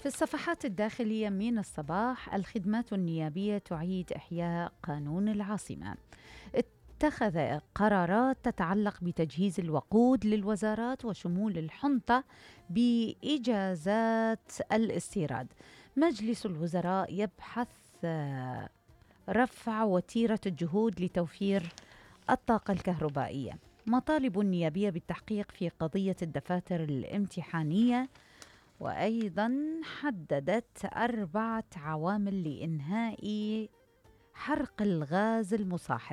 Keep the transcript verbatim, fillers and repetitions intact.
في الصفحات الداخلية من الصباح، الخدمات النيابية تعيد إحياء قانون العاصمة. اتخذ قرارات تتعلق بتجهيز الوقود للوزارات وشمول الحنطة بإجازات الاستيراد. مجلس الوزراء يبحث آه، رفع وتيرة الجهود لتوفير الطاقة الكهربائية. مطالب نيابية بالتحقيق في قضية الدفاتر الامتحانية، وأيضا حددت أربعة عوامل لإنهاء حرق الغاز المصاحب.